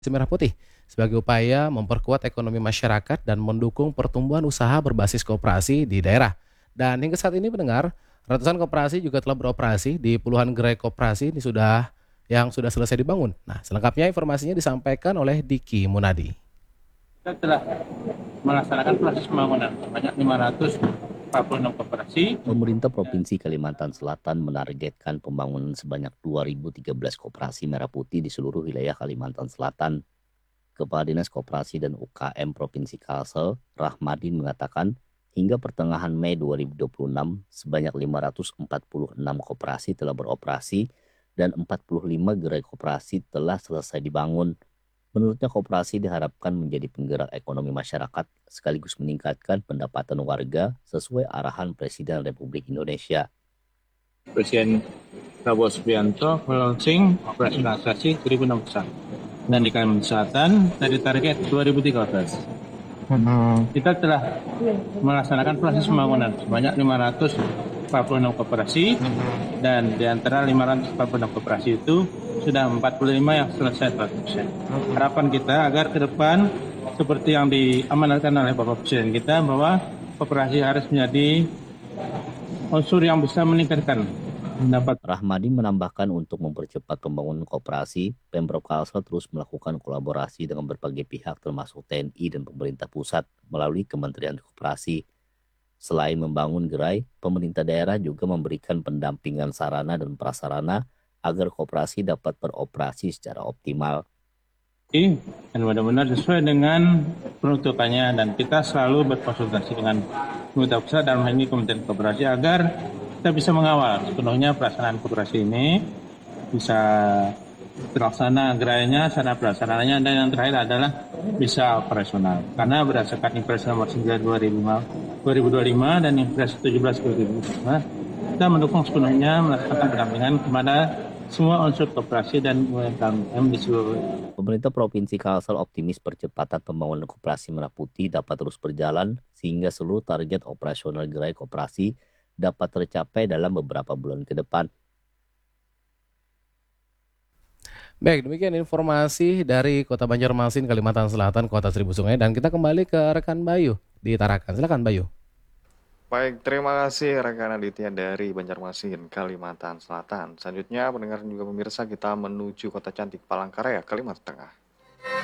Merah Putih sebagai upaya memperkuat ekonomi masyarakat dan mendukung pertumbuhan usaha berbasis koperasi di daerah. Dan hingga saat ini pendengar, ratusan koperasi juga telah beroperasi di puluhan gerai koperasi yang sudah selesai dibangun. Nah, selengkapnya informasinya disampaikan oleh Diki Munadi. Kita telah melaksanakan proses pembangunan sebanyak 546 koperasi. Pemerintah Provinsi Kalimantan Selatan menargetkan pembangunan sebanyak 2.013 koperasi merah putih di seluruh wilayah Kalimantan Selatan. Kepala Dinas Koperasi dan UKM Provinsi Kalsel, Rahmadin mengatakan, hingga pertengahan Mei 2026, sebanyak 546 koperasi telah beroperasi dan 45 gerai koperasi telah selesai dibangun. Menurutnya koperasi diharapkan menjadi penggerak ekonomi masyarakat sekaligus meningkatkan pendapatan warga sesuai arahan Presiden Republik Indonesia. Presiden Prabowo Subianto melaunching operasionalisasi 1.061 dan di Kalimantan Selatan dari target 2013. Kita telah melaksanakan proses pembangunan sebanyak 546 koperasi dan di antara 546 koperasi itu sudah 45 yang selesai 100%. Harapan kita agar ke depan seperti yang diamanatkan oleh Bapak Presiden kita bahwa koperasi harus menjadi unsur yang bisa meningkatkan pendapat. Rahmadi menambahkan untuk mempercepat pembangunan koperasi, Pemprov Kalsel terus melakukan kolaborasi dengan berbagai pihak termasuk TNI dan pemerintah pusat melalui Kementerian Koperasi. Selain membangun gerai, pemerintah daerah juga memberikan pendampingan sarana dan prasarana agar koperasi dapat beroperasi secara optimal. Dan benar-benar sesuai dengan peruntukannya dan kita selalu berkonsultasi dengan pemerintah pusat dalam hal ini Kementerian Koperasi agar kita bisa mengawal sepenuhnya pelaksanaan koperasi ini bisa terlaksana gerainya, sarana pelaksananya, dan yang terakhir adalah bisa operasional. Karena berdasarkan Impres nomor 9 2025 dan Impres 17 2025, kita mendukung sepenuhnya melaksanakan pendampingan kepada semua unsur koperasi dan UMKM di seluruh. Pemerintah Provinsi Kalsel optimis percepatan pembangunan koperasi merah putih dapat terus berjalan sehingga seluruh target operasional gerai koperasi dapat tercapai dalam beberapa bulan ke depan. Baik, demikian informasi dari Kota Banjarmasin, Kalimantan Selatan, Kota Seribu Sungai, dan kita kembali ke rekan Bayu di Tarakan. Silakan Bayu. Baik, terima kasih rekan Aditya dari Banjarmasin, Kalimantan Selatan. Selanjutnya, pendengar dan juga pemirsa, kita menuju kota cantik Palangkaraya, Kalimantan Tengah.